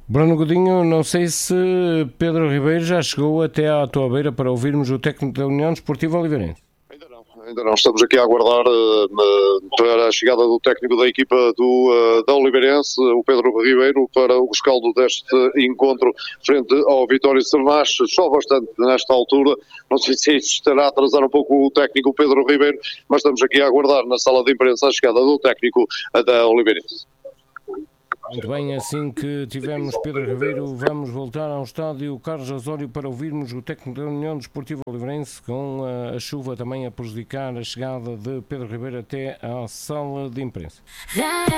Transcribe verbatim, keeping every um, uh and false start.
Bruno Godinho, não sei se Pedro Ribeiro já chegou até à tua beira para ouvirmos o técnico da União Desportiva Oliveirense. Ainda não, ainda não. Estamos aqui a aguardar uh, para a chegada do técnico da equipa do, uh, da Oliveirense, o Pedro Ribeiro, para o rescaldo deste encontro frente ao Vitória Sermas. Chove bastante nesta altura, não sei se isso estará a atrasar um pouco o técnico Pedro Ribeiro, mas estamos aqui a aguardar na sala de imprensa a chegada do técnico da Oliveirense. Muito bem, assim que tivermos Pedro Ribeiro, vamos voltar ao estádio Carlos Osório para ouvirmos o técnico da União Desportiva Oliveirense, com a, a chuva também a prejudicar a chegada de Pedro Ribeiro até à sala de imprensa.